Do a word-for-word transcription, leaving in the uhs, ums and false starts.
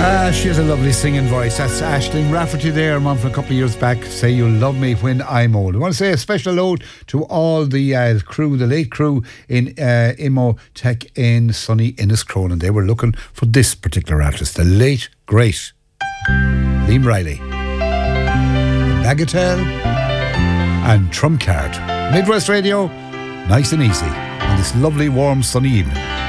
Ah, she has a lovely singing voice. That's Aisling Rafferty there, mum, from a couple of years back. Say You'll Love Me When I'm Old. I want to say a special ode to all the uh, crew, the late crew in uh, Immo Tech in sunny Inniscrone. They were looking for this particular artist, the late, great Liam Riley. Bagatelle and Trump Card. Midwest Radio, nice and easy on this lovely, warm, sunny evening.